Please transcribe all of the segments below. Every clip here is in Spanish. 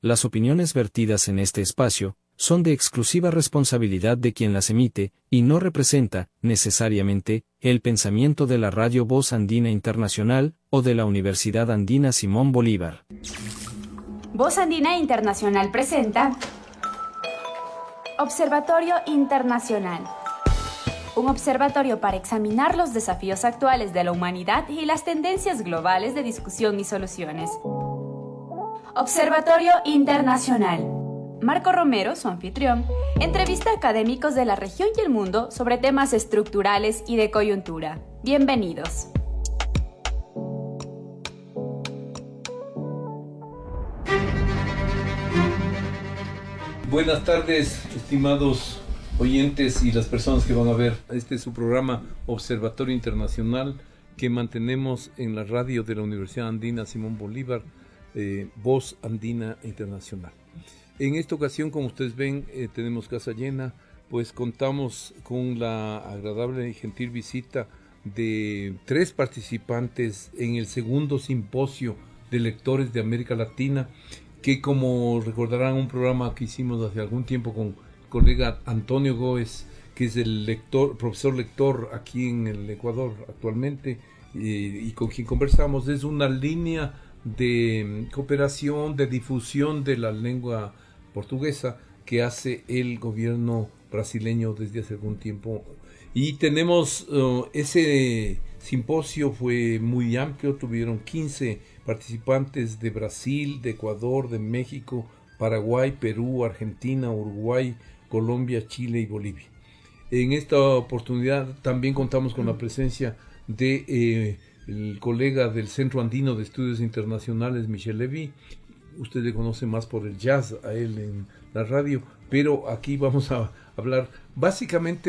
Las opiniones vertidas en este espacio son de exclusiva responsabilidad de quien las emite, y no representa, necesariamente, el pensamiento de la Radio Voz Andina Internacional o de la Universidad Andina Simón Bolívar. Voz Andina Internacional presenta Observatorio Internacional. Un observatorio para examinar los desafíos actuales de la humanidad y las tendencias globales de discusión y soluciones. Observatorio Internacional. Marco Romero, su anfitrión, entrevista a académicos de la región y el mundo sobre temas estructurales y de coyuntura. Bienvenidos. Buenas tardes, estimados oyentes y las personas que van a ver. Este es su programa Observatorio Internacional que mantenemos en la radio de la Universidad Andina Simón Bolívar, Voz Andina Internacional. En esta ocasión, como ustedes ven, tenemos casa llena, pues contamos con la agradable y gentil visita de 3 participantes en el segundo simposio de lectores de América Latina, que, como recordarán, un programa que hicimos hace algún tiempo con el colega Antonio Góez, que es el profesor lector aquí en el Ecuador actualmente, y con quien conversamos. Es una línea de cooperación, de difusión de la lengua portuguesa que hace el gobierno brasileño desde hace algún tiempo. Y tenemos ese simposio fue muy amplio, tuvieron 15 participantes de Brasil, de Ecuador, de México, Paraguay, Perú, Argentina, Uruguay, Colombia, Chile y Bolivia. En esta oportunidad también contamos con la presencia de el colega del Centro Andino de Estudios Internacionales, Michel Levy. Usted le conoce más por el jazz a él en la radio, pero aquí vamos a hablar. Básicamente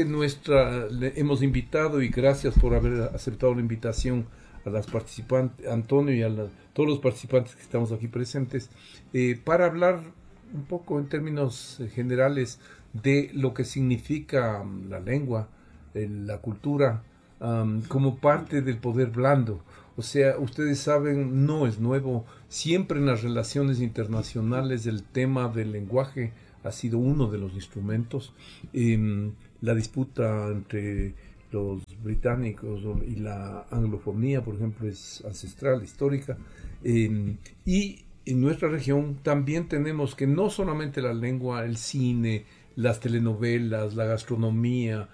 hemos invitado, y gracias por haber aceptado la invitación a las participantes, Antonio, y a todos los participantes que estamos aquí presentes, para hablar un poco en términos generales de lo que significa la lengua, la cultura, como parte del poder blando. O sea, ustedes saben, no es nuevo, siempre en las relaciones internacionales el tema del lenguaje ha sido uno de los instrumentos. La disputa entre los británicos y la anglofonía, por ejemplo, es ancestral, histórica. Y en nuestra región también tenemos que no solamente la lengua, el cine, las telenovelas, la gastronomía,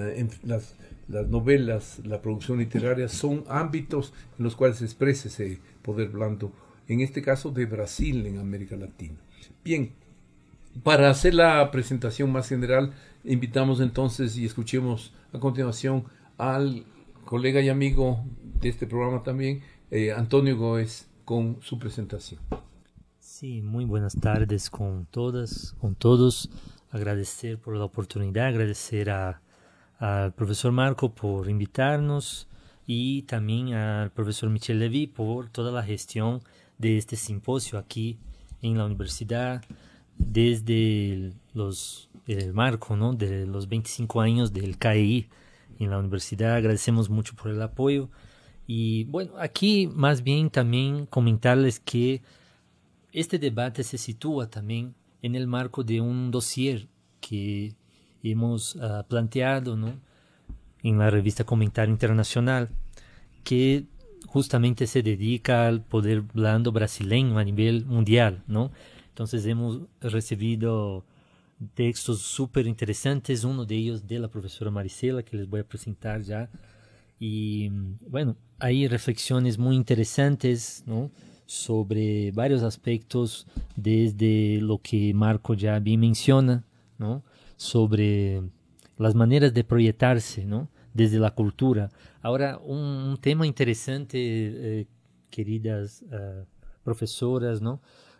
las novelas, la producción literaria, son ámbitos en los cuales se expresa ese poder blando, en este caso de Brasil en América Latina. Bien, para hacer la presentación más general, invitamos entonces y escuchemos a continuación al colega y amigo de este programa también, Antonio Góez, con su presentación. Sí, muy buenas tardes con todas, con todos. Agradecer por la oportunidad, agradecer al profesor Marco por invitarnos y también al profesor Michel Levy por toda la gestión de este simposio aquí en la universidad desde el marco, ¿no?, de los 25 años del KEI en la universidad. Agradecemos mucho por el apoyo y bueno, aquí más bien también comentarles que este debate se sitúa también en el marco de un dossier que hemos planteado, ¿no?, en la revista Comentario Internacional, que justamente se dedica al poder blando brasileño a nivel mundial, ¿no? Entonces hemos recibido textos súper interesantes, uno de ellos de la profesora Maricela, que les voy a presentar ya. Y bueno, hay reflexiones muy interesantes, ¿no?, sobre varios aspectos, desde lo que Marco ya bien menciona, ¿no?, sobre las maneras de proyectarse, ¿no?, desde la cultura. Ahora, un tema interesante, queridas profesoras, ¿no?,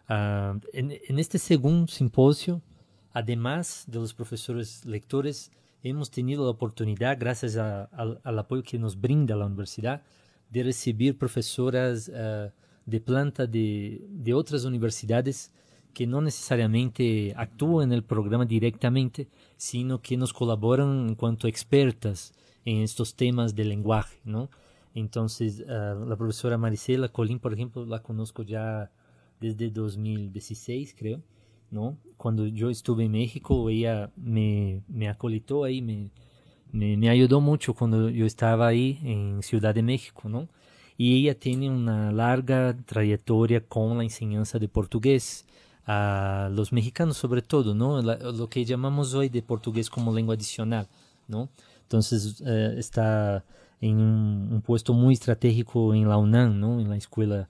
en este segundo simposio, además de los profesores lectores, hemos tenido la oportunidad, gracias al apoyo que nos brinda la universidad, de recibir profesoras de planta de otras universidades que no necesariamente actúan en el programa directamente, sino que nos colaboran en cuanto expertas en estos temas de lenguaje, ¿no? Entonces, la profesora Maricela Colín, por ejemplo, la conozco ya desde 2016, creo, ¿no? Cuando yo estuve en México, ella me acolitó ahí, me ayudó mucho cuando yo estaba ahí en Ciudad de México, ¿no? Y ella tiene una larga trayectoria con la enseñanza de portugués a los mexicanos sobre todo, ¿no? Lo que llamamos hoy de portugués como lengua adicional, ¿no? Entonces está en un puesto muy estratégico en la UNAM, ¿no? En la escuela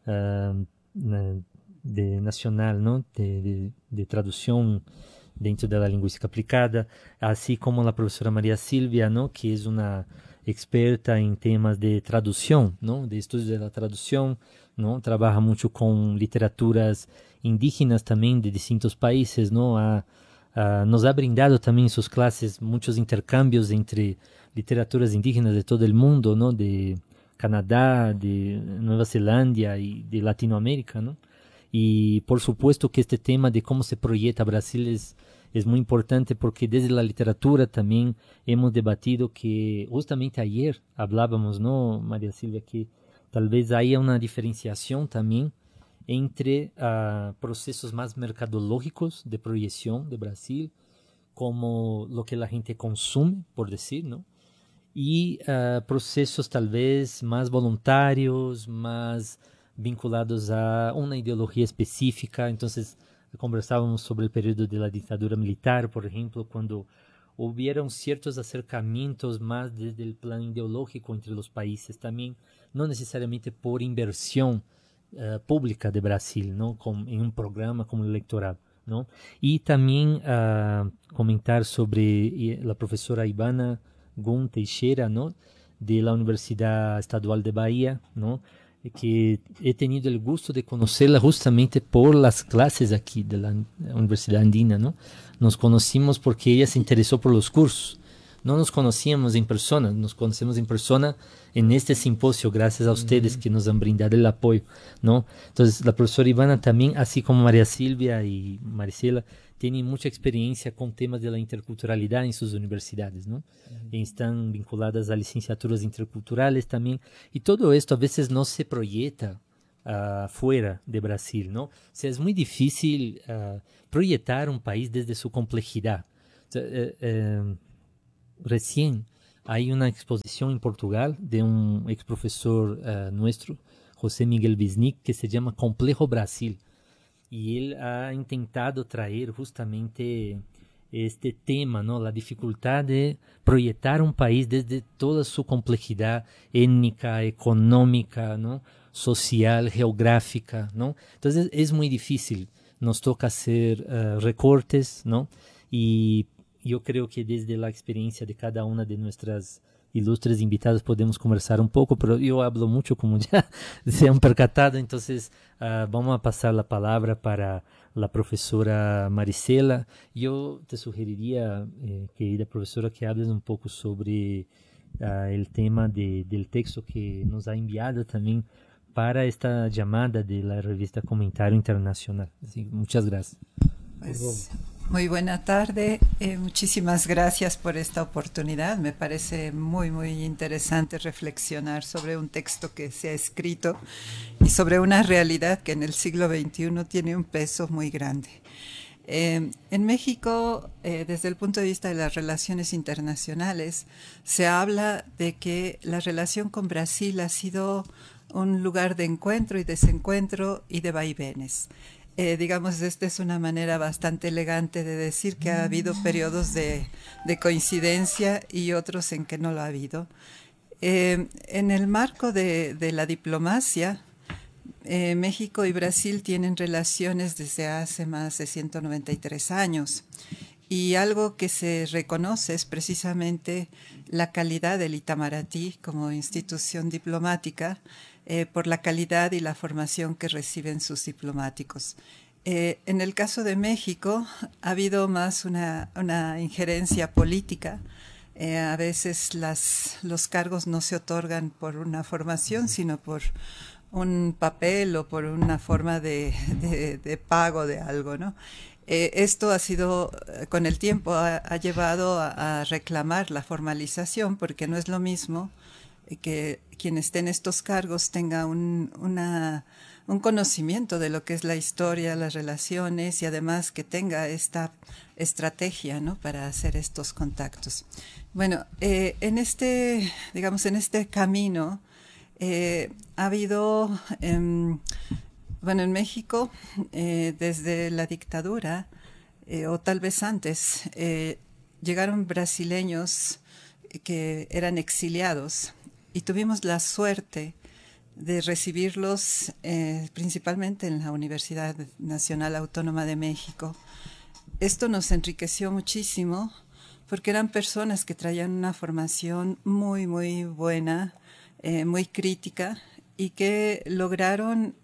nacional, ¿no? De traducción dentro de la lingüística aplicada, así como la profesora María Silvia, ¿no? Que es una experta en temas de traducción, ¿no? De estudios de la traducción, ¿no? Trabaja mucho con literaturas indígenas también de distintos países, ¿no? Nos ha brindado también en sus clases muchos intercambios entre literaturas indígenas de todo el mundo, ¿no? De Canadá, de Nueva Zelanda y de Latinoamérica, ¿no? Y por supuesto que este tema de cómo se proyecta Brasil es muy importante porque desde la literatura también hemos debatido que justamente ayer hablábamos, ¿no, María Silvia? Que tal vez haya una diferenciación también entre procesos más mercadológicos de proyección de Brasil, como lo que la gente consume, por decir, ¿no? Y procesos tal vez más voluntarios, más vinculados a una ideología específica. Entonces, conversábamos sobre el periodo de la dictadura militar, por ejemplo, cuando hubieron ciertos acercamientos más desde el plano ideológico entre los países, también no necesariamente por inversión pública de Brasil, ¿no? En un programa como el electoral, ¿no? Y también comentar sobre la profesora Ivana Gun Teixeira, ¿no? De la Universidad Estadual de Bahía, ¿no? Que he tenido el gusto de conocerla justamente por las clases aquí de la Universidad Andina, ¿no? Nos conocimos porque ella se interesó por los cursos. No nos conocíamos en persona, nos conocemos en persona en este simposio, gracias a ustedes que nos han brindado el apoyo, ¿no? Entonces, la profesora Ivana también, así como María Silvia y Maricela, tienen mucha experiencia con temas de la interculturalidad en sus universidades, ¿no? Están vinculadas a licenciaturas interculturales también, y todo esto a veces no se proyecta fuera de Brasil, ¿no? O sea, es muy difícil proyectar un país desde su complejidad. O sea, recién hay una exposición en Portugal de un ex profesor nuestro, José Miguel Wisnik, que se llama Complejo Brasil. Y él ha intentado traer justamente este tema, ¿no? La dificultad de proyectar un país desde toda su complejidad étnica, económica, ¿no? Social, geográfica, ¿no? Entonces es muy difícil. Nos toca hacer recortes, ¿no? Y yo creo que desde la experiencia de cada una de nuestras ilustres invitadas podemos conversar un poco, pero yo hablo mucho, como ya se han percatado. Entonces vamos a pasar la palabra para la profesora Maricela. Yo te sugeriría, querida profesora, que hables un poco sobre el tema del texto que nos ha enviado también para esta llamada de la revista Comentario Internacional. Así, muchas gracias. Pues, muy buena tarde, muchísimas gracias por esta oportunidad. Me parece muy, muy interesante reflexionar sobre un texto que se ha escrito y sobre una realidad que en el siglo XXI tiene un peso muy grande. En México, desde el punto de vista de las relaciones internacionales, se habla de que la relación con Brasil ha sido un lugar de encuentro y desencuentro y de vaivenes. Digamos, esta es una manera bastante elegante de decir que ha habido periodos de coincidencia y otros en que no lo ha habido. En el marco de la diplomacia, México y Brasil tienen relaciones desde hace más de 193 años. Y algo que se reconoce es precisamente la calidad del Itamaraty como institución diplomática, por la calidad y la formación que reciben sus diplomáticos. En el caso de México ha habido más una injerencia política. A veces los cargos no se otorgan por una formación, sino por un papel o por una forma de pago de algo, ¿no? Esto ha sido, con el tiempo, ha llevado a reclamar la formalización, porque no es lo mismo que quien esté en estos cargos tenga un un conocimiento de lo que es la historia, las relaciones y además que tenga esta estrategia, ¿no?, para hacer estos contactos. Bueno, en este camino ha habido, bueno, en México, desde la dictadura, o tal vez antes, llegaron brasileños que eran exiliados y tuvimos la suerte de recibirlos principalmente en la Universidad Nacional Autónoma de México. Esto nos enriqueció muchísimo porque eran personas que traían una formación muy, muy buena, muy crítica, y que lograron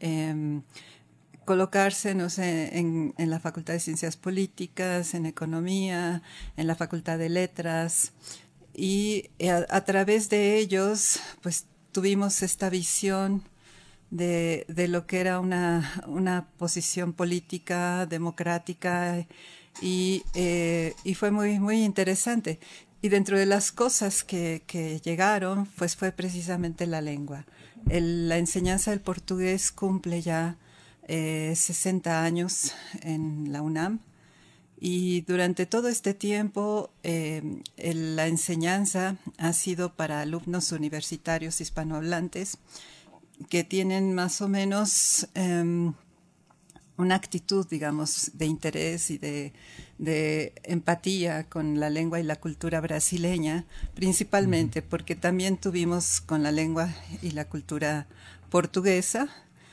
colocarse, no sé, en la Facultad de Ciencias Políticas, en Economía, en la Facultad de Letras, y a través de ellos, pues tuvimos esta visión de lo que era una posición política, democrática, y fue muy, muy interesante. Y dentro de las cosas que llegaron, pues fue precisamente la lengua. La enseñanza del portugués cumple ya 60 años en la UNAM, y durante todo este tiempo la enseñanza ha sido para alumnos universitarios hispanohablantes que tienen más o menos una actitud, digamos, de interés y de empatía con la lengua y la cultura brasileña, principalmente porque también tuvimos con la lengua y la cultura portuguesa.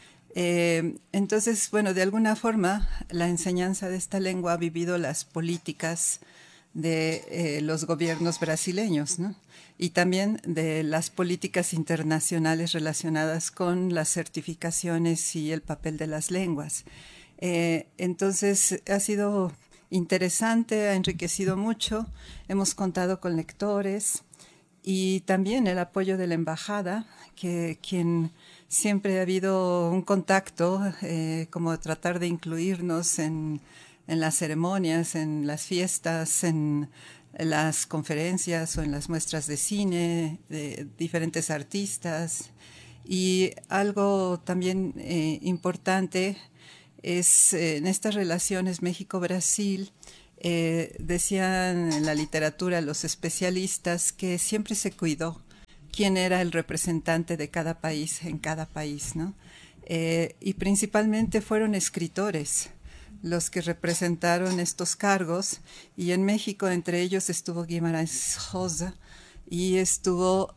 Entonces, bueno, de alguna forma la enseñanza de esta lengua ha vivido las políticas de los gobiernos brasileños, ¿no?, y también de las políticas internacionales relacionadas con las certificaciones y el papel de las lenguas. Entonces, ha sido interesante, ha enriquecido mucho. Hemos contado con lectores y también el apoyo de la embajada, quien siempre ha habido un contacto, como tratar de incluirnos en las ceremonias, en las fiestas, en las conferencias o en las muestras de cine de diferentes artistas. Y algo también importante es en estas relaciones México-Brasil, decían en la literatura los especialistas que siempre se cuidó quién era el representante de cada país en cada país, ¿no? Y principalmente fueron escritores los que representaron estos cargos, y en México entre ellos estuvo Guimarães Rosa y estuvo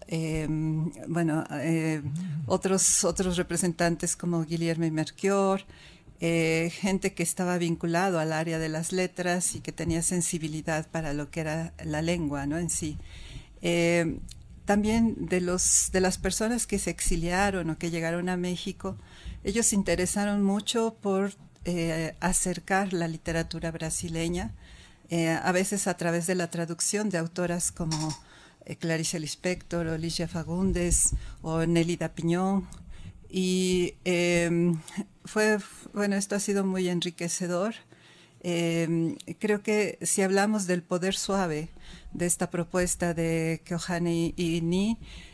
otros representantes como Guilherme Melchior, gente que estaba vinculado al área de las letras y que tenía sensibilidad para lo que era la lengua, ¿no?, en sí. También de las personas que se exiliaron o que llegaron a México, ellos se interesaron mucho por acercar la literatura brasileña, a veces a través de la traducción de autoras como Clarice Lispector o Ligia Fagundes o Nélida Piñón. Y esto ha sido muy enriquecedor. Creo que si hablamos del poder suave de esta propuesta de Keohane Ini,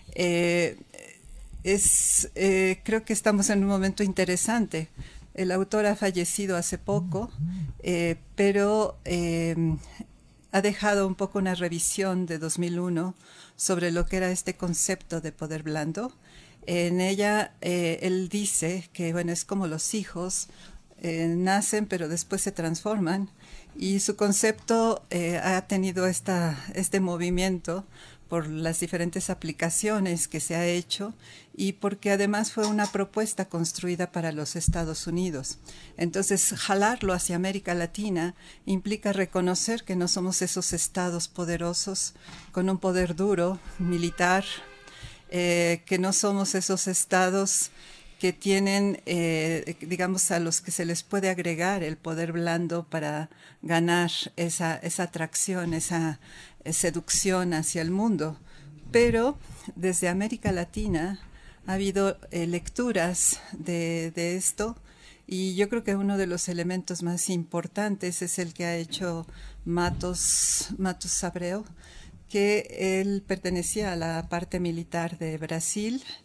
creo que estamos en un momento interesante. El autor ha fallecido hace poco, pero ha dejado un poco una revisión de 2001 sobre lo que era este concepto de poder blando. En ella él dice que, bueno, es como los hijos, nacen pero después se transforman, y su concepto ha tenido este movimiento por las diferentes aplicaciones que se ha hecho y porque además fue una propuesta construida para los Estados Unidos. Entonces, jalarlo hacia América Latina implica reconocer que no somos esos estados poderosos con un poder duro, militar, que no somos esos estados que tienen, digamos, a los que se les puede agregar el poder blando para ganar esa atracción, esa seducción hacia el mundo. Pero desde América Latina ha habido lecturas de esto, y yo creo que uno de los elementos más importantes es el que ha hecho Matos Abreu, que él pertenecía a la parte militar de Brasil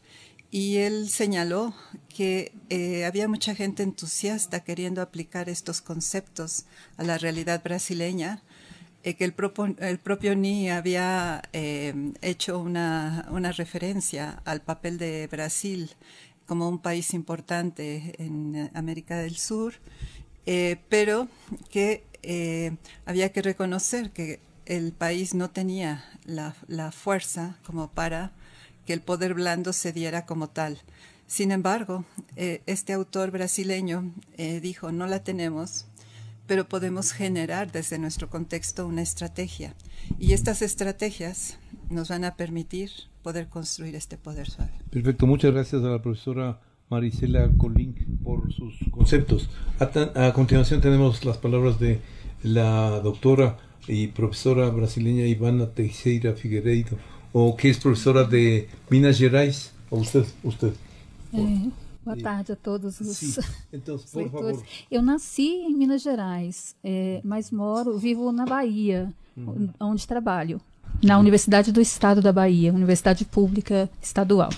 y él señaló que había mucha gente entusiasta queriendo aplicar estos conceptos a la realidad brasileña, que el propio Ni había hecho una referencia al papel de Brasil como un país importante en América del Sur, pero que había que reconocer que el país no tenía la fuerza como para que el poder blando se diera como tal. Sin embargo, este autor brasileño dijo, no la tenemos, pero podemos generar desde nuestro contexto una estrategia. Y estas estrategias nos van a permitir poder construir este poder suave. Perfecto, muchas gracias a la profesora Marisela Colín por sus conceptos. A continuación tenemos las palabras de la doctora y profesora brasileña Ivana Teixeira Figueiredo, o que es profesora de Minas Gerais, ou usted. Boa tarde a todos os então, por leitores. favor. Eu nasci em Minas Gerais, mas vivo na Bahia, onde trabalho, na Universidade do Estado da Bahia, Universidade Pública Estadual.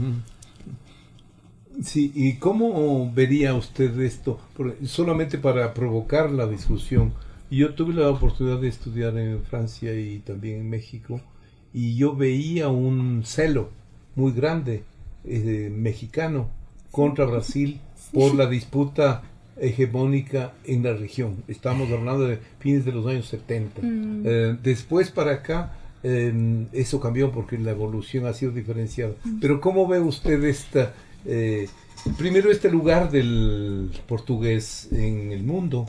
Sí, ¿y cómo vería usted esto? Solamente para provocar la discusión. Yo tuve la oportunidad de estudiar en Francia y también en México, y yo veía un celo muy grande mexicano contra Brasil por la disputa hegemónica en la región. Estamos hablando de fines de los años 70. Después para acá eso cambió porque la evolución ha sido diferenciada. Pero ¿cómo ve usted esta... primero este lugar del portugués en el mundo,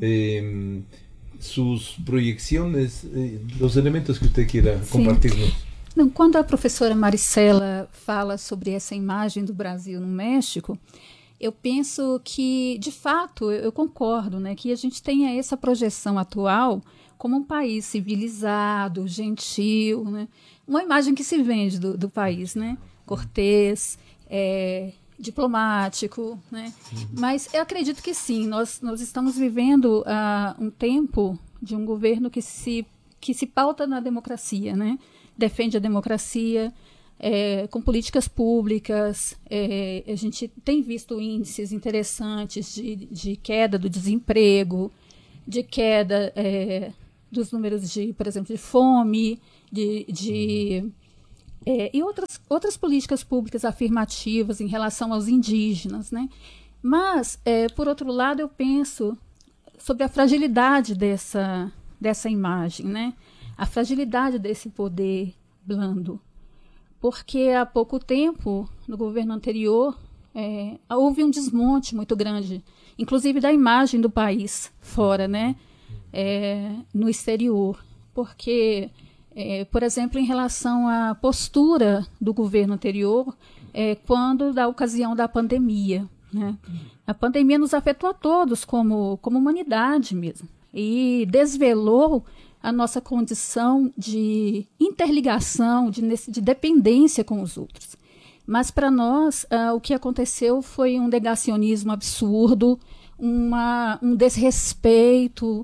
sus proyecciones, los elementos que usted quiera compartirnos? Não, quando a professora Marisela fala sobre essa imagem do Brasil no México, eu penso que, de fato, eu concordo, né, que a gente tenha essa projeção atual como um país civilizado, gentil, né, uma imagem que se vende do país, né, cortês, diplomático, né, mas eu acredito que sim, nós estamos vivendo um tempo de um governo que se pauta na democracia, né, defende a democracia, com políticas públicas. A gente tem visto índices interessantes de queda do desemprego, de queda dos números por exemplo, de fome, e outras políticas públicas afirmativas em relação aos indígenas, né? Mas, por outro lado, eu penso sobre a fragilidade dessa imagem, né? A fragilidade desse poder blando, porque há pouco tempo, no governo anterior, houve um desmonte muito grande, inclusive da imagem do país fora, né? No exterior, porque, por exemplo, em relação à postura do governo anterior, quando da ocasião da pandemia, né? A pandemia nos afetou a todos como humanidade mesmo, e desvelou a nossa condição de interligação, de dependência com os outros. Mas, para nós, o que aconteceu foi um negacionismo absurdo, um desrespeito,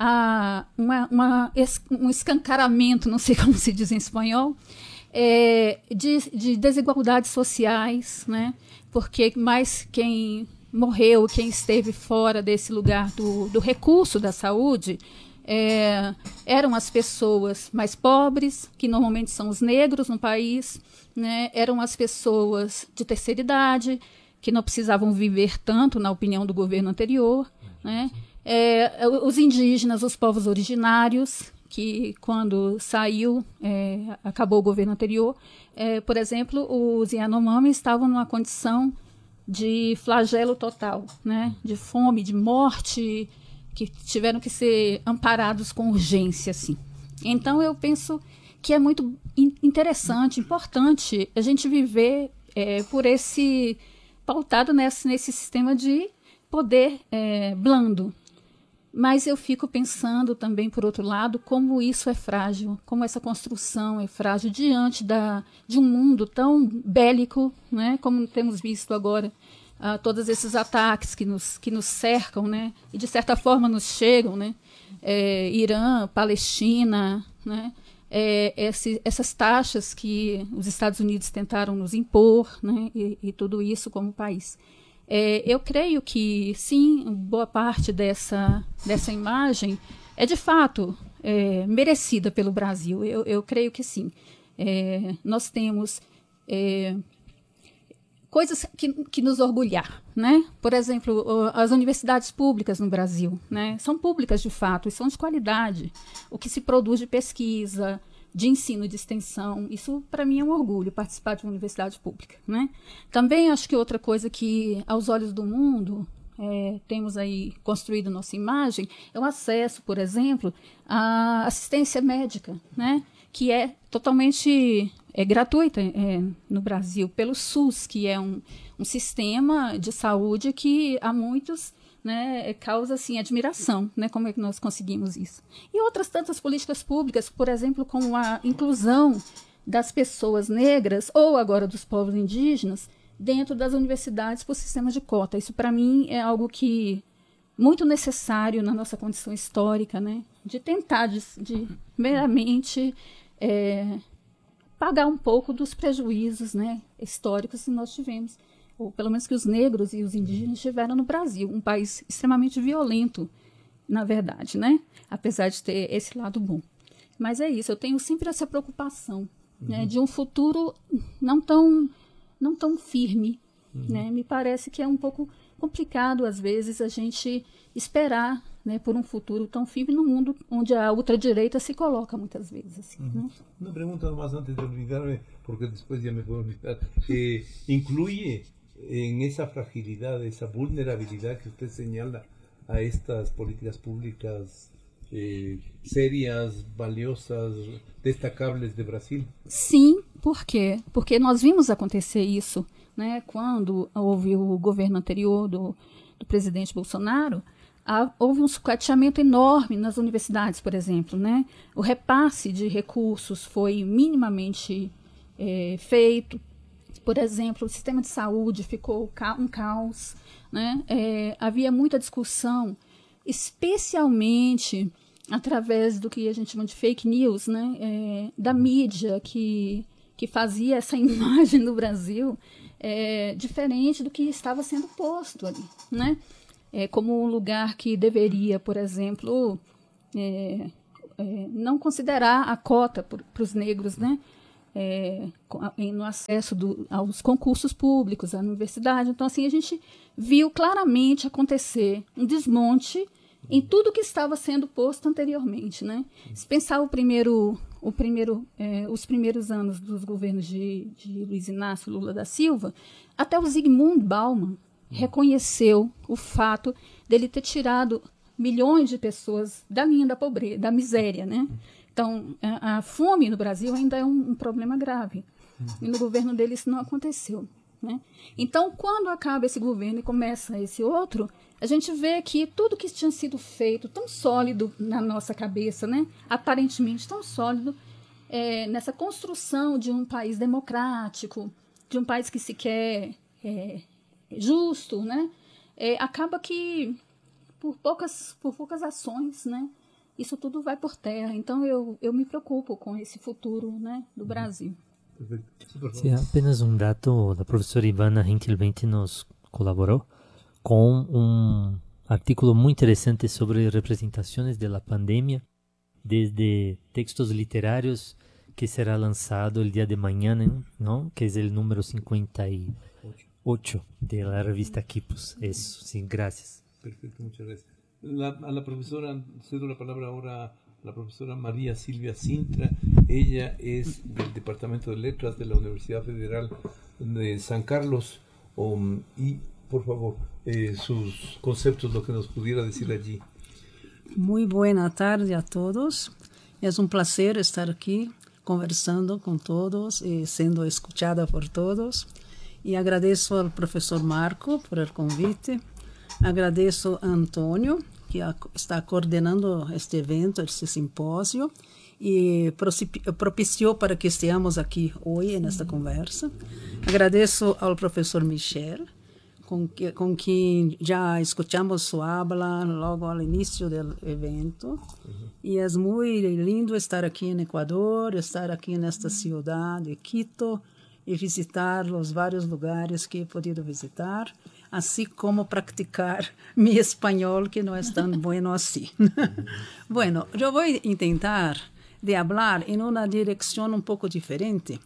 um escancaramento, não sei como se diz em espanhol, de desigualdades sociais, né? Porque mais quem morreu, quem esteve fora desse lugar do recurso da saúde, eram as pessoas mais pobres, que normalmente são os negros no país, né? Eram as pessoas de terceira idade, que não precisavam viver tanto, na opinião do governo anterior, né? Os indígenas, os povos originários, que quando acabou o governo anterior, por exemplo, os Yanomami estavam numa condição de flagelo total, né? De fome, de morte, que tiveram que ser amparados com urgência, assim. Então, eu penso que é muito interessante, importante a gente viver pautado nesse sistema de poder blando. Mas eu fico pensando também, por outro lado, como isso é frágil, como essa construção é frágil diante de um mundo tão bélico, né, como temos visto agora, todos esses ataques que nos cercam, né, e de certa forma nos chegam, né, Irã, Palestina, né, essas taxas que os Estados Unidos tentaram nos impor, né, e tudo isso como país. Eu creio que, sim, boa parte dessa imagem é, de fato, merecida pelo Brasil. Eu creio que sim. Nós temos coisas que nos orgulhar, né? Por exemplo, as universidades públicas no Brasil, né? São públicas de fato e são de qualidade. O que se produz de pesquisa, de ensino, de extensão, isso para mim é um orgulho, participar de uma universidade pública, né? Também acho que outra coisa que, aos olhos do mundo, temos aí construído nossa imagem, é o acesso, por exemplo, à assistência médica, né? Que é totalmente gratuita no Brasil, pelo SUS, que é um sistema de saúde que a muitos, né, causa assim, admiração, né, como é que nós conseguimos isso. E outras tantas políticas públicas, por exemplo, como a inclusão das pessoas negras, ou agora dos povos indígenas, dentro das universidades por sistema de cota. Isso, para mim, é algo que muito necessário na nossa condição histórica, né, de tentar de meramente pagar um pouco dos prejuízos, né, históricos que nós tivemos, ou pelo menos que os negros e os indígenas tiveram no Brasil, um país extremamente violento, na verdade, né, apesar de ter esse lado bom. Mas é isso, eu tenho sempre essa preocupação, né, de um futuro não tão firme, né, me parece que é um pouco complicado, às vezes, a gente esperar, né, por um futuro tão firme no mundo onde a ultradireita se coloca muitas vezes. Assim, né? Una pregunta más antes de olvidarme, porque después ya me puedo olvidar. ¿Incluye en esa fragilidad, esa vulnerabilidad que usted señala a estas políticas públicas serias, valiosas, destacables de Brasil? Sim, por quê? Porque nós vimos acontecer isso, né, quando houve o governo anterior do presidente Bolsonaro. Houve um sucateamento enorme nas universidades, por exemplo, né? O repasse de recursos foi minimamente feito. Por exemplo, o sistema de saúde ficou um caos, né? Havia muita discussão, especialmente através do que a gente chama de fake news, né? Da mídia que fazia essa imagem do Brasil diferente do que estava sendo posto ali, né? Como um lugar que deveria, por exemplo, não considerar a cota para os negros, né, no acesso aos concursos públicos, à universidade. Então, assim, a gente viu claramente acontecer um desmonte em tudo que estava sendo posto anteriormente, né? Se pensar os primeiros anos dos governos de Luiz Inácio Lula da Silva, até o Zygmunt Bauman reconheceu o fato dele ter tirado milhões de pessoas da linha da pobreza, da miséria, né? Então, a fome no Brasil ainda é um problema grave. E no governo dele isso não aconteceu, né? Então, quando acaba esse governo e começa esse outro, a gente vê que tudo que tinha sido feito tão sólido na nossa cabeça, né? Aparentemente tão sólido, nessa construção de um país democrático, de um país que se quer justo, né? Acaba que por poucas ações, né, isso tudo vai por terra. Então eu me preocupo com esse futuro, né, do Brasil. Sim, apenas um dado, a professora Ivana gentilmente nos colaborou com um artículo muito interessante sobre representações da pandemia, desde textos literários, que será lançado el día de mañana, ¿no? Que es el número 58 de la revista Quipus. Eso, sí, gracias. Perfecto, muchas gracias. A la profesora, cedo la palabra ahora a la profesora María Silvia Sintra. Ella es del Departamento de Letras de la Universidad Federal de San Carlos. Y, por favor, sus conceptos, lo que nos pudiera decir allí. Muy buena tarde a todos. Es un placer estar aquí conversando com todos e sendo escuchada por todos. E agradeço ao professor Marco por o convite. Agradeço a Antônio, que está coordenando este evento, este simpósio, e propiciou para que estejamos aqui hoje nesta conversa. Agradeço ao professor Michel, com quem já escutamos sua habla logo ao início do evento. E é muito lindo estar aqui em Equador, estar aqui nesta cidade de Quito e visitar os vários lugares que he podido visitar, assim como praticar meu espanhol, que não é tão bueno assim. Bueno, eu vou tentar de hablar em uma direção um pouco diferente.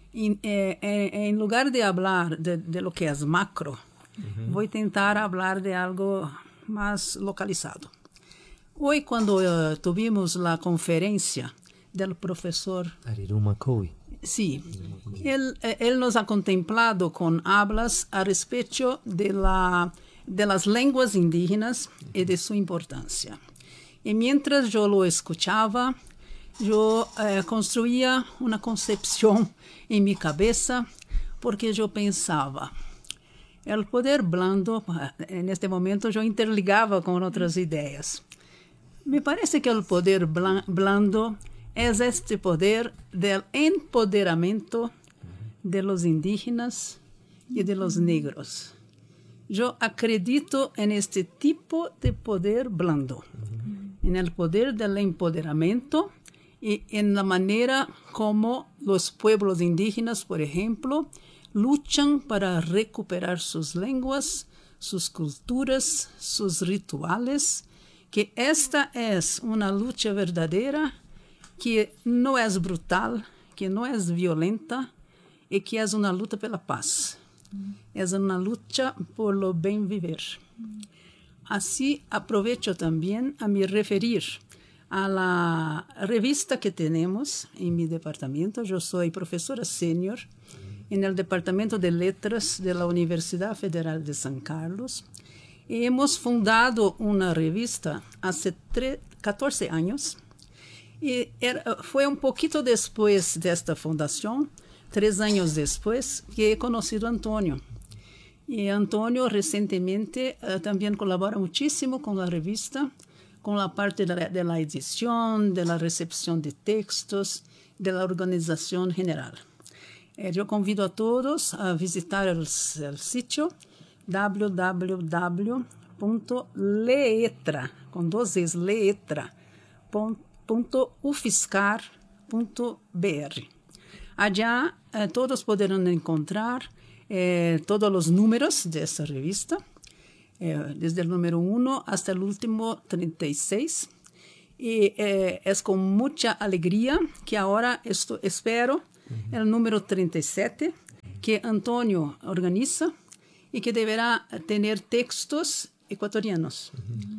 Em lugar de hablar de lo que é macro, vou tentar falar de algo mais localizado. Hoje, quando tivemos a conferência do professor Ariru Makowi, sí, él nos ha contemplado con hablas a respecto de las lenguas indígenas y de su importancia. Y mientras yo lo escuchaba, yo construía una concepción en mi cabeza, porque yo pensaba, el poder blando, en este momento yo interligaba con otras ideas. Me parece que el poder blando es este poder del empoderamiento de los indígenas y de los negros. Yo acredito en este tipo de poder blando, en el poder del empoderamiento y en la manera como los pueblos indígenas, por ejemplo, luchan para recuperar sus lenguas, sus culturas, sus rituales, que esta es una lucha verdadera, que não é brutal, que não é violenta e que é uma luta pela paz. É uma luta por lo bem viver. Assim, aproveito também a me referir a la revista que temos em meu departamento. Eu sou professora sênior no Departamento de Letras da Universidade Federal de São Carlos e hemos fundado uma revista há 14 anos. E foi pouquito depois desta fundação, 3 anos depois, que he conhecido Antônio. E Antônio, recentemente, também colabora muitíssimo com a revista, com a parte da edição, da recepção de textos, da organização geral. Eu convido a todos a visitar o sítio www.letra, com 2 es, letra.ufiscar.br. Allá todos poderão encontrar todos os números dessa revista, desde o número 1 até o último 36. E é com muita alegria que agora espero o número 37, que Antônio organiza e que deverá ter textos equatorianos.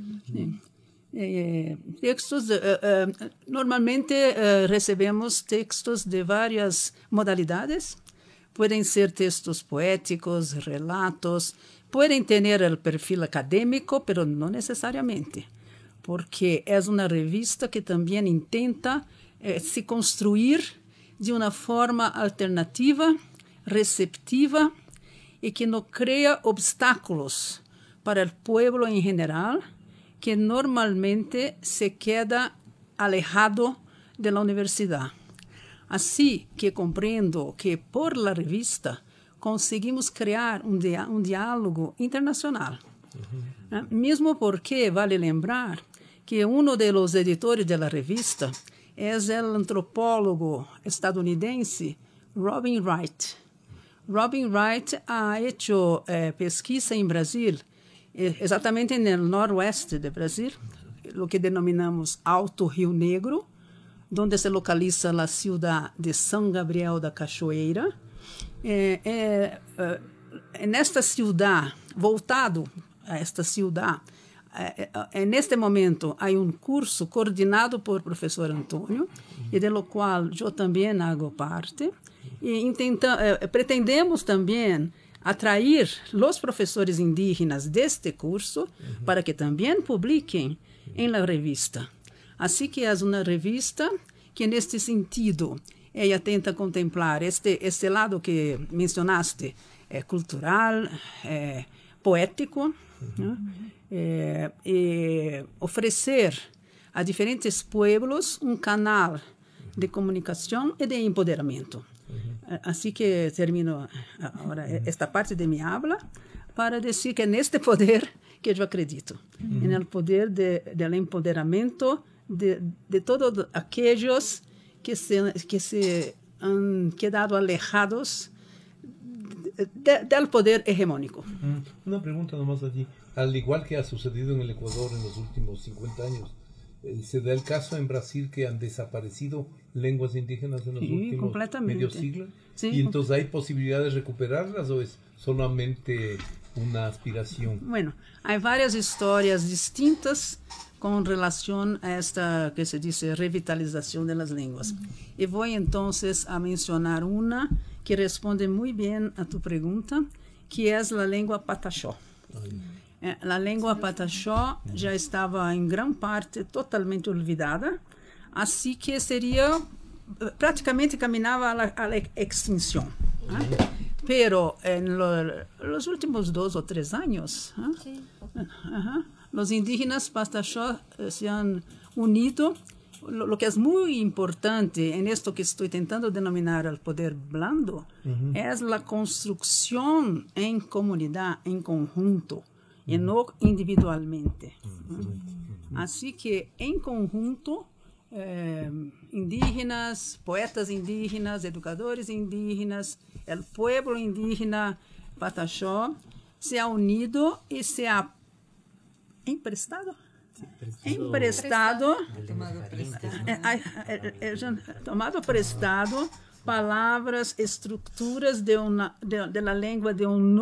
Textos, normalmente recebemos textos de várias modalidades. Podem ser textos poéticos, relatos, podem ter o perfil acadêmico, mas não necessariamente, porque é uma revista que também intenta se construir de uma forma alternativa, receptiva e que não cria obstáculos para o povo em geral, que normalmente se queda alejado de la universidad. Así que comprendo que por la revista conseguimos crear un diálogo internacional. Mesmo porque vale lembrar que uno de los editores de la revista es el antropólogo estadounidense Robin Wright. Robin Wright ha hecho pesquisa en Brasil, exatamente no noroeste do Brasil, o que denominamos Alto Rio Negro, onde se localiza a cidade de São Gabriel da Cachoeira. Nesta cidade, voltado a esta cidade, neste momento há curso coordenado por professor Antônio, e do qual eu também hago parte, e pretendemos também atrair os professores indígenas deste curso para que também publiquem em la revista. Assim que é uma revista que, neste sentido, ela tenta contemplar este lado que mencionaste, cultural, poético, e oferecer a diferentes pueblos canal de comunicação e de empoderamento. Assim que termino agora esta parte de minha habla, para dizer que é neste poder que eu acredito, no poder do empoderamento de todos aqueles que se han quedado alejados del poder hegemónico. Una pregunta nomás allí. Al igual que ha sucedido en el Ecuador en los últimos 50 años, ¿se da el caso en Brasil que han desaparecido lenguas indígenas en los últimos medio siglo? Sí. ¿Y entonces hay posibilidad de recuperarlas o es solamente una aspiración? Bueno, hay varias historias distintas con relación a esta que se dice revitalización de las lenguas. Y voy entonces a mencionar una que responde muy bien a tu pregunta, que es la lengua pataxó. La lengua pataxó já estava em grande parte totalmente olvidada, assim que seria praticamente caminhava a la extinção. Pero en los últimos 2 o 3 años, los indígenas pataxó se han unido. Lo que es muy importante en esto que estoy tentando denominar el poder blando es la construcción en comunidad, en conjunto, y no individualmente. Así que en conjunto, indígenas, poetas indígenas, educadores indígenas, el pueblo indígena pataxó se ha unido y se ha emprestado tomado prestado palavras, estruturas de la lengua de un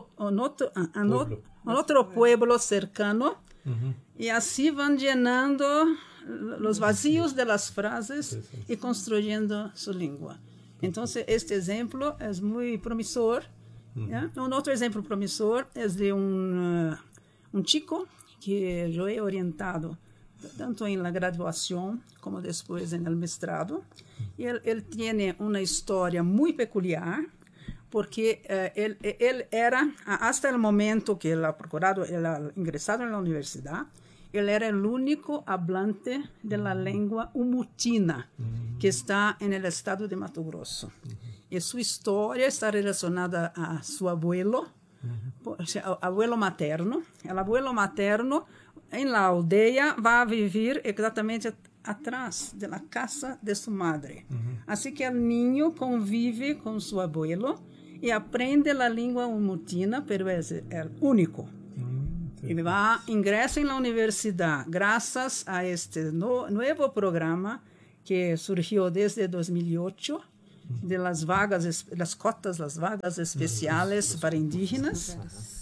otro pueblo cercano, y así van llenando los vacíos de las frases y construyendo su lengua. Entonces, este ejemplo es muy promisor. Un otro ejemplo promisor es de un chico que yo he orientado tanto en la graduación como después en el mestrado. Y él tiene una historia muy peculiar, porque él era, hasta el momento que él ha procurado, él ha ingresado en la universidad, él era el único hablante de la lengua umutina que está en el estado de Mato Grosso. Y su historia está relacionada a su abuelo, o sea, abuelo materno. El abuelo materno en la aldea va a vivir exactamente atrás de la casa de su madre. Así que el niño convive con su abuelo y aprende la lengua umutina, pero es el único. Y ingresa en la universidad gracias a este nuevo programa que surgió desde 2008, de las vagas, las vagas especiales para indígenas,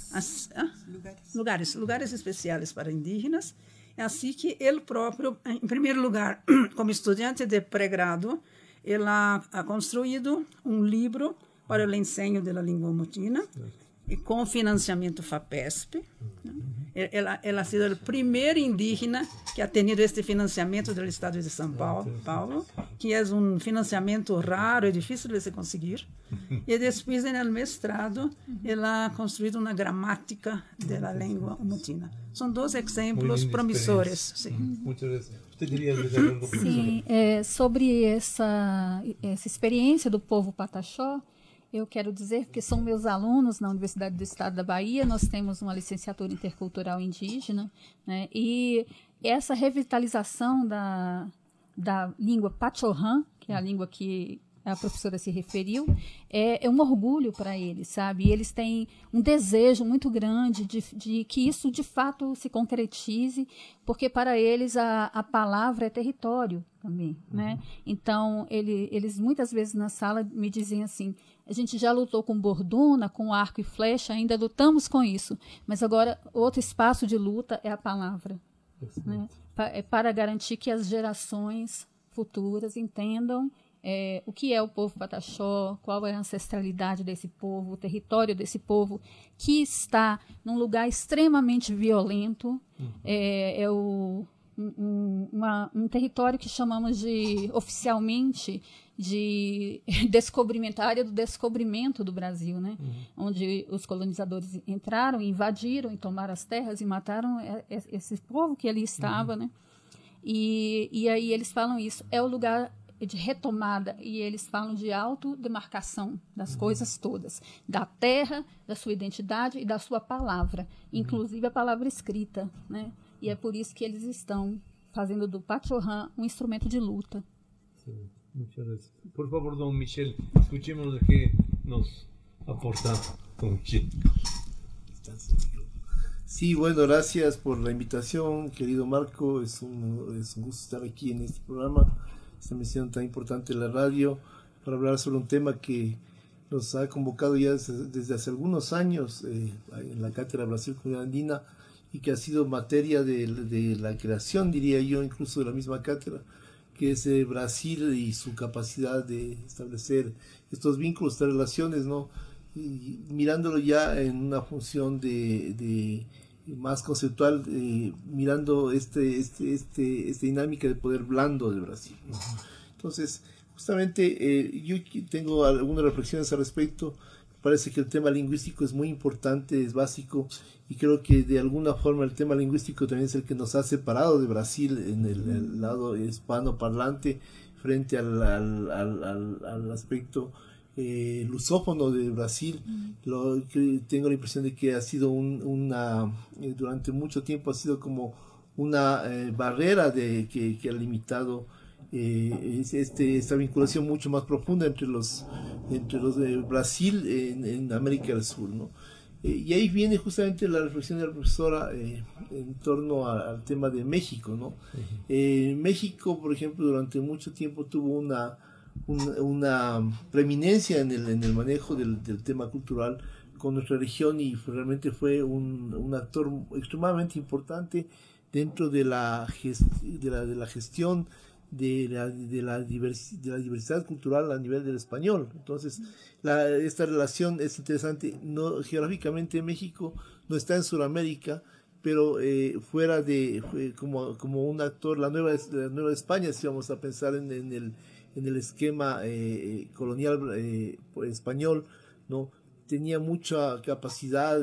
lugares especiales para indígenas. Así que él propio, en primer lugar, como estudiante de pregrado, él ha construido un libro para el enseño de la lengua umutina, y con financiamiento FAPESP. Él ha sido el primer indígena que ha tenido este financiamiento del Estado de São Paulo, que es un financiamiento raro y difícil de se conseguir. Y después, en el mestrado, él ha construido una gramática de la lengua umutina. Son 2 ejemplos promisores. Sí. Muchas gracias. ¿Usted quería agregar algo? Sim, sobre essa experiência do povo pataxó, eu quero dizer que são meus alunos na Universidade do Estado da Bahia. Nós temos uma licenciatura intercultural indígena, né? E essa revitalização da língua pachorrã, que é a língua que a professora se referiu, é um orgulho para eles, sabe? E eles têm um desejo muito grande de que isso de fato se concretize, porque para eles a palavra é território também, né? Então, eles muitas vezes na sala me dizem assim: a gente já lutou com borduna, com arco e flecha, ainda lutamos com isso, mas agora outro espaço de luta é a palavra, né? Para garantir que as gerações futuras entendam o que é o povo pataxó, qual é a ancestralidade desse povo, o território desse povo, que está num lugar extremamente violento. Um território que chamamos oficialmente de descobrimento, a área do descobrimento do Brasil, né? Onde os colonizadores entraram, invadiram e tomaram as terras e mataram esse povo que ali estava, né? E aí eles falam isso, é o lugar de retomada, e eles falam de autodemarcação das coisas todas, da terra, da sua identidade e da sua palavra, inclusive a palavra escrita, né? E é por isso que eles estão fazendo do Pachorrán um instrumento de luta. Sí, muchas gracias. Por favor, don Michel, escuchemos lo que nos aporta don Michel. Sí, bueno, gracias por la invitación, querido Marco. Es un gusto estar aquí en este programa, esta misión tan importante de la radio, para hablar sobre un tema que nos ha convocado ya desde hace algunos años en la Cátedra Brasil Comunidad Andina, y que ha sido materia de la creación, diría yo, incluso de la misma cátedra, que es Brasil y su capacidad de establecer estos vínculos, estas relaciones, ¿no? Y mirándolo ya en una función de más conceptual, mirando esta dinámica de poder blando de Brasil, ¿no? Entonces, justamente yo tengo algunas reflexiones al respecto. Parece que el tema lingüístico es muy importante, es básico, y creo que de alguna forma el tema lingüístico también es el que nos ha separado de Brasil en el lado hispanoparlante frente al aspecto lusófono de Brasil. Tengo la impresión de que ha sido durante mucho tiempo ha sido como una barrera que ha limitado esta vinculación mucho más profunda entre los de Brasil en América del Sur, ¿no? Y ahí viene justamente la reflexión de la profesora en torno al tema de México, ¿no? México, por ejemplo, durante mucho tiempo tuvo una preeminencia en el manejo del tema cultural con nuestra región, y realmente fue un actor extremadamente importante dentro de la gestión de la diversidad cultural a nivel del español. Entonces, esta relación es interesante. No, geográficamente México no está en Sudamérica, pero fuera como un actor, la nueva España, si vamos a pensar en el esquema colonial español, ¿no? Tenía mucha capacidad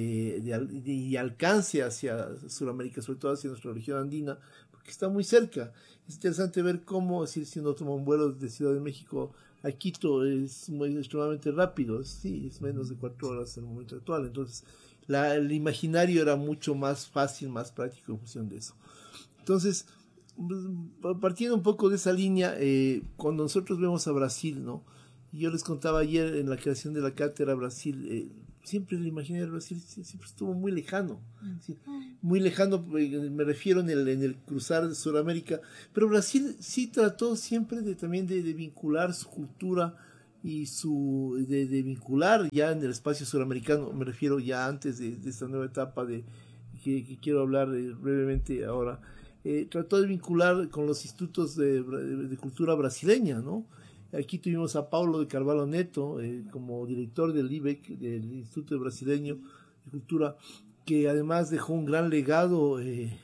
y alcance hacia Sudamérica, sobre todo hacia nuestra región andina, porque está muy cerca. Es interesante ver cómo, si uno toma un vuelo de Ciudad de México a Quito, es extremadamente rápido. Sí, es menos de 4 horas en el momento actual. Entonces, el imaginario era mucho más fácil, más práctico en función de eso. Entonces, partiendo un poco de esa línea, cuando nosotros vemos a Brasil, ¿no? Yo les contaba ayer en la creación de la cátedra Brasil, siempre el imaginario de Brasil siempre estuvo muy lejano, ¿sí? Muy lejano, me refiero en el cruzar de Sudamérica, pero Brasil sí trató siempre también de vincular su cultura y de vincular ya en el espacio suramericano, me refiero ya antes de esta nueva etapa que quiero hablar brevemente ahora. Trató de vincular con los institutos de cultura brasileña, ¿no? Aquí tuvimos a Paulo de Carvalho Neto como director del IBEC, del Instituto Brasileño de Cultura, que además dejó un gran legado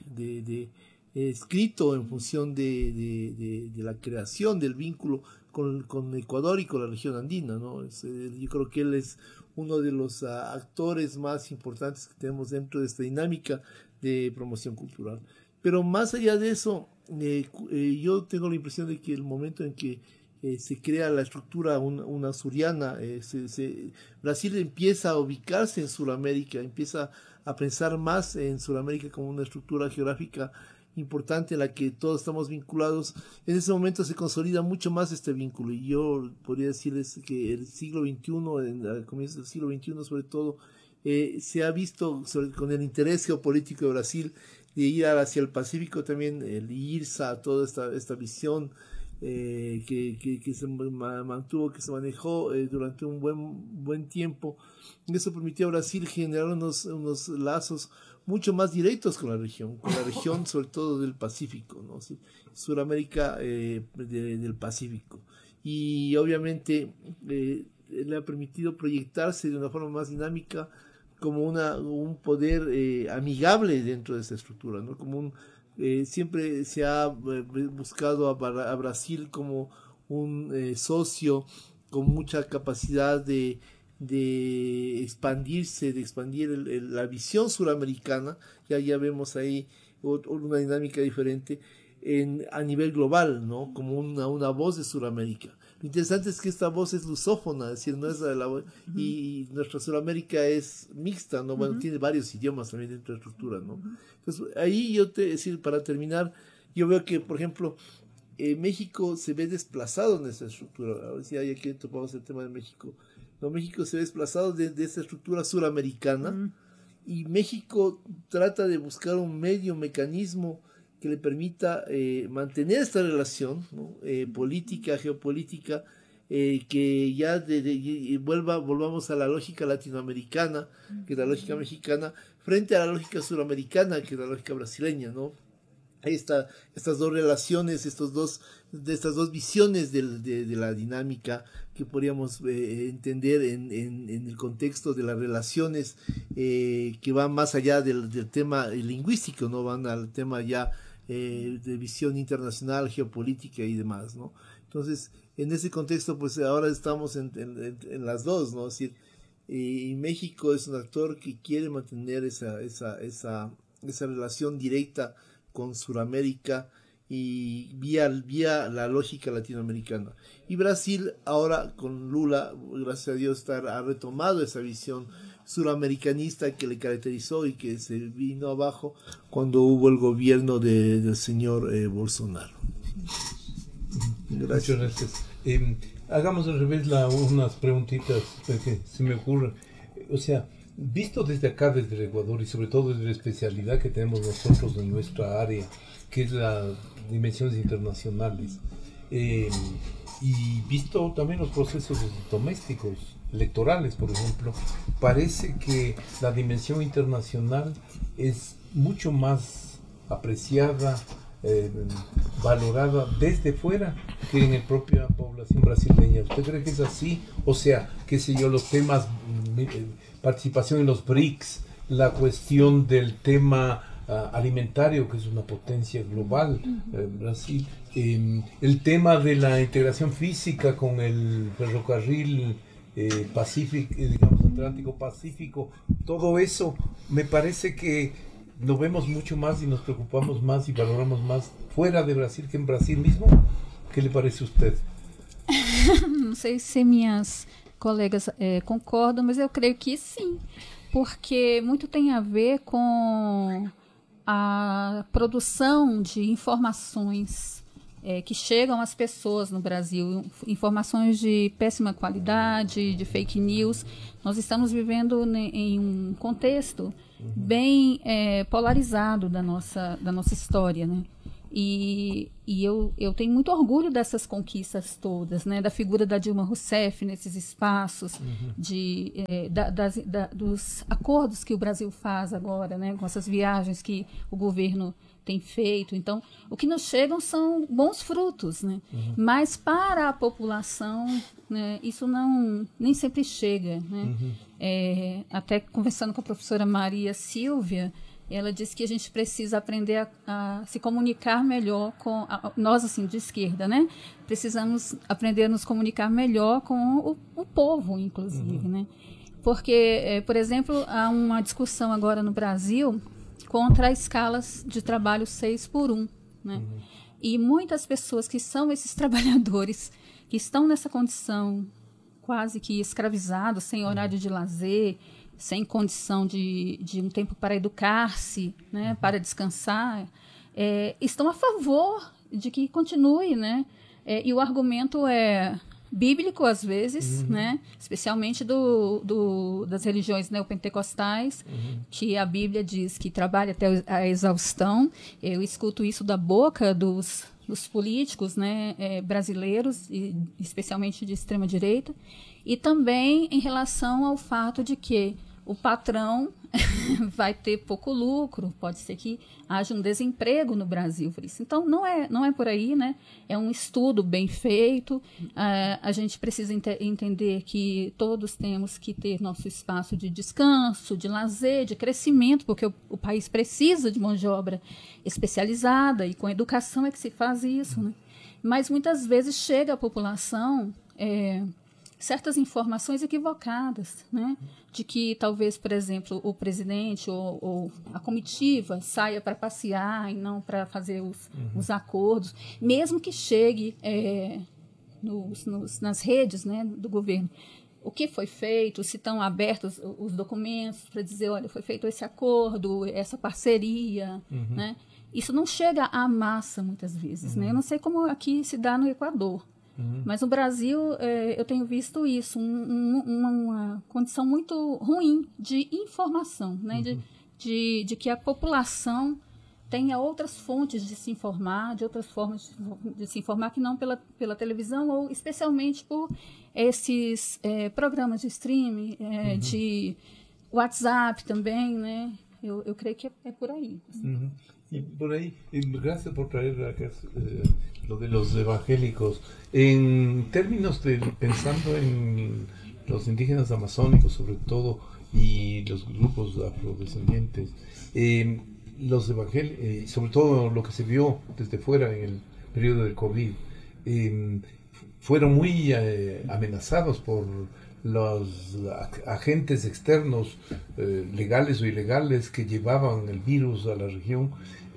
escrito en función de la creación del vínculo con Ecuador y con la región andina, ¿no? Yo creo que él es uno de los actores más importantes que tenemos dentro de esta dinámica de promoción cultural. Pero más allá de eso, yo tengo la impresión de que el momento en que se crea la estructura una suriana, Brasil empieza a ubicarse en Sudamérica, empieza a pensar más en Sudamérica como una estructura geográfica importante en la que todos estamos vinculados. En ese momento se consolida mucho más este vínculo, y yo podría decirles que el siglo XXI, al comienzo del siglo XXI sobre todo, se ha visto con el interés geopolítico de Brasil de ir hacia el Pacífico también, el irse a toda esta visión que se mantuvo, que se manejó durante un buen tiempo. Eso permitió a Brasil generar unos lazos mucho más directos con la región sobre todo del Pacífico, ¿no? ¿Sí? Suramérica del Pacífico, y obviamente le ha permitido proyectarse de una forma más dinámica como un poder amigable dentro de esta estructura, ¿no? Como siempre se ha buscado a Brasil como un socio con mucha capacidad de expandirse, de expandir la visión suramericana. Ya vemos ahí una dinámica diferente. a nivel global, ¿no? Como una voz de Sudamérica. Lo interesante es que esta voz es lusófona, es decir, no es la voz, y nuestra Sudamérica es mixta, ¿no? Bueno, tiene varios idiomas también dentro de la estructura, ¿no? Entonces, ahí es decir, para terminar, yo veo que, por ejemplo, México se ve desplazado en esa estructura. Ahora sí, aquí topamos el tema de México. No, México se ve desplazado de esa estructura suramericana, y México trata de buscar un mecanismo que le permita mantener esta relación, ¿no? Política, geopolítica, que ya volvamos a la lógica latinoamericana, que es la lógica mexicana, frente a la lógica suramericana, que es la lógica brasileña, ¿no? Ahí está, estas dos relaciones, estas dos visiones de la dinámica que podríamos entender en el contexto de las relaciones que van más allá del tema lingüístico, ¿no? Van al tema ya de visión internacional, geopolítica y demás, ¿no? Entonces, en ese contexto, pues ahora estamos en las dos, ¿no? Es decir, y México es un actor que quiere mantener esa relación directa con Sudamérica y vía la lógica latinoamericana. Y Brasil ahora con Lula, gracias a Dios, ha retomado esa visión suramericanista que le caracterizó y que se vino abajo cuando hubo el gobierno del señor Bolsonaro. Gracias. Muchas gracias. Hagamos al revés unas preguntitas que se me ocurren. O sea, visto desde acá, desde el Ecuador, y sobre todo desde la especialidad que tenemos nosotros en nuestra área, que es las dimensiones internacionales, y visto también los procesos domésticos, electorales, por ejemplo, parece que la dimensión internacional es mucho más apreciada, valorada desde fuera que en la propia población brasileña. ¿Usted cree que es así? O sea, qué sé yo, los temas, participación en los BRICS, la cuestión del tema alimentario, que es una potencia global, Brasil, el tema de la integración física con el ferrocarril Pacífico, digamos, Atlántico-Pacífico, todo eso me parece que lo vemos mucho más y nos preocupamos más y valoramos más fuera de Brasil que en Brasil mismo. ¿Qué le parece a usted? Não sei se minhas colegas concordam, mas eu creio que sim, porque muito tem a ver com a produção de informações que chegam às pessoas no Brasil, informações de péssima qualidade, de fake news. Nós estamos vivendo em um contexto bem polarizado da nossa história, né? E eu tenho muito orgulho dessas conquistas todas, né? Da figura da Dilma Rousseff nesses espaços, dos acordos que o Brasil faz agora, né? Com essas viagens que o governo tem feito. Então, o que nos chegam são bons frutos, né? Mas para a população, né, isso nem sempre chega, né? Até conversando com a professora Maria Silvia, ela disse que a gente precisa aprender a se comunicar melhor com nós, assim, de esquerda, né? Precisamos aprender a nos comunicar melhor com o povo, inclusive, né? Porque, por exemplo, há uma discussão agora no Brasil contra as escalas de trabalho 6x1, né? E muitas pessoas que são esses trabalhadores que estão nessa condição quase que escravizados, sem horário de lazer, sem condição de um tempo para educar-se, né, para descansar, estão a favor de que continue, né? E o argumento é bíblico, às vezes, né? Especialmente das religiões neopentecostais, que a Bíblia diz que trabalha até a exaustão. Eu escuto isso da boca dos políticos, né, brasileiros, e especialmente de extrema-direita, e também em relação ao fato de que o patrão vai ter pouco lucro, pode ser que haja um desemprego no Brasil por isso. Então, não é por aí, né? É um estudo bem feito, a gente precisa entender que todos temos que ter nosso espaço de descanso, de lazer, de crescimento, porque o país precisa de mão de obra especializada, e com educação é que se faz isso, né? Mas muitas vezes chega a população certas informações equivocadas, né? De que talvez, por exemplo, o presidente ou a comitiva saia para passear e não para fazer os acordos, mesmo que chegue nas redes, né, do governo. O que foi feito, se estão abertos os documentos para dizer, olha, foi feito esse acordo, essa parceria, né? Isso não chega à massa muitas vezes, né? Eu não sei como aqui se dá no Equador, mas no Brasil eu tenho visto isso, uma condição muito ruim de informação, né? De que a população tenha outras fontes de se informar, de outras formas de se informar que não pela televisão ou especialmente por esses programas de streaming, de WhatsApp também, né? Eu creio que é por aí. Y por ahí, gracias por traer acá, lo de los evangélicos. En términos de, pensando en los indígenas amazónicos sobre todo y los grupos afrodescendientes, los evangélicos, sobre todo lo que se vio desde fuera en el periodo del COVID, fueron muy amenazados por los agentes externos, legales o ilegales, que llevaban el virus a la región.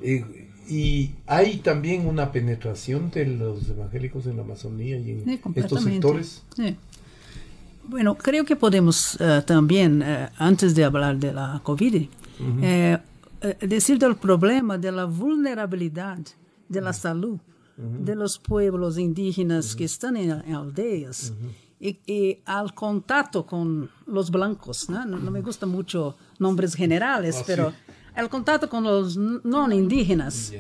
Y hay también una penetración de los evangélicos en la Amazonía y en estos sectores. Sí. Bueno, creo que podemos también, antes de hablar de la COVID, decir del problema de la vulnerabilidad de la salud de los pueblos indígenas que están en aldeas y al contacto con los blancos, ¿no? No me gustan mucho nombres generales, pero el contacto con los no indígenas,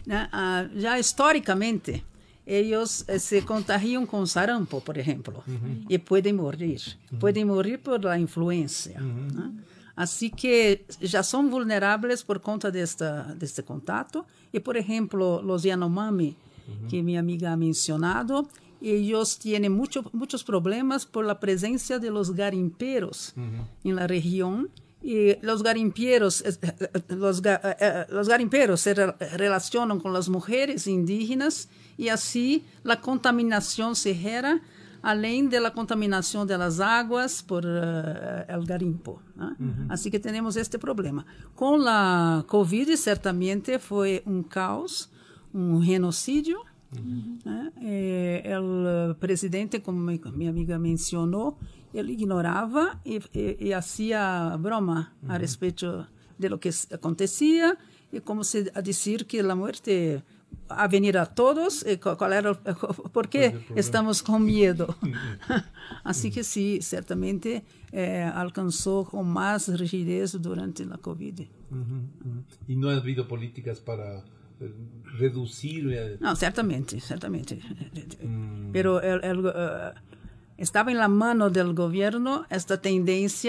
ya históricamente ellos se contagian con sarampo, por ejemplo, y pueden morir por la influencia, ¿no? Así que ya son vulnerables por cuenta de este contacto. Y, por ejemplo, los Yanomami, que mi amiga ha mencionado, ellos tienen muchos problemas por la presencia de los garimperos en la región. Y los garimperos se relacionan con las mujeres indígenas y así la contaminación se genera, além de la contaminación de las aguas por el garimpo, ¿no? Así que tenemos este problema. Con la COVID certamente fue un caos, un genocidio. El presidente, como mi amiga mencionó, él ignoraba y hacía broma a respecto de lo que acontecía, y como a decir que la muerte a venir a todos, ¿por qué estamos con miedo? Así que sí, certamente alcanzó con más rigidez durante la COVID. ¿Y no ha habido políticas para reducir? No, certamente. Pero estaba en la mano del gobierno esta tendencia